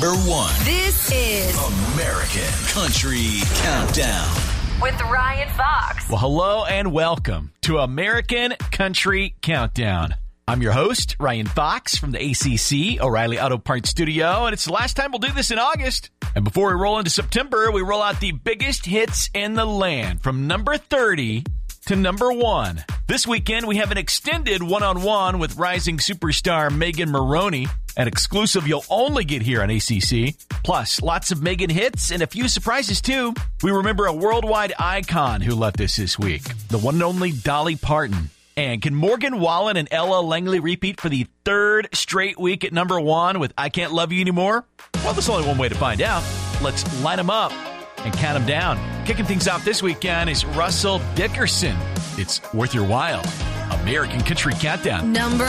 Number 1. This is American Country Countdown with Ryan Fox. Well, hello and welcome to American Country Countdown. I'm your host, Ryan Fox from the ACC, O'Reilly Auto Parts Studio, and it's the last time we'll do this in August. And before we roll into September, we roll out the biggest hits in the land from number 30 to number 1. This weekend, we have an extended one-on-one with rising superstar Megan Moroney, an exclusive you'll only get here on ACC. Plus, lots of Megan hits and a few surprises, too. We remember a worldwide icon who left us this week, the one and only Dolly Parton. And can Morgan Wallen and Ella Langley repeat for the third straight week at number 1 with I Can't Love You Anymore? Well, there's only one way to find out. Let's line them up and count them down. Kicking things off this weekend is Russell Dickerson. It's worth your while. American Country Countdown. Number